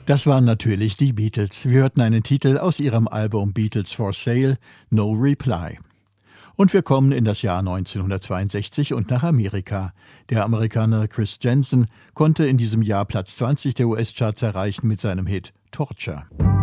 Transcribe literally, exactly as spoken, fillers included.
Das waren natürlich die Beatles. Wir hörten einen Titel aus ihrem Album Beatles for Sale, No Reply. Und wir kommen in das Jahr neunzehnhundertzweiundsechzig und nach Amerika. Der Amerikaner Chris Jensen konnte in diesem Jahr Platz zwanzig der U S-Charts erreichen mit seinem Hit Torture.